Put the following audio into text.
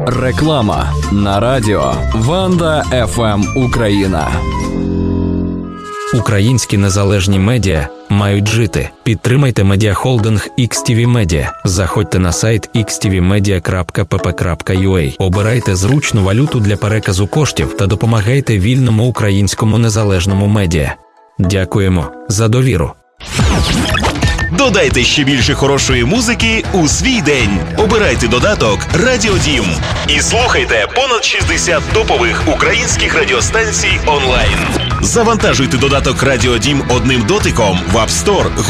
Реклама на радіо Ванда ФМ Україна. Українські незалежні медіа мають жити. Підтримайте медіахолдинг XTV Media. Заходьте на сайт xtvmedia.pp.ua. Обирайте зручну валюту для переказу коштів та допомагайте вільному українському незалежному медіа. Дякуємо за довіру. Додайте ще більше хорошої музики у свій день. Обирайте додаток «Радіо Дім» і слухайте понад 60 топових українських радіостанцій онлайн. Завантажуйте додаток «Радіо Дім» одним дотиком в App Store,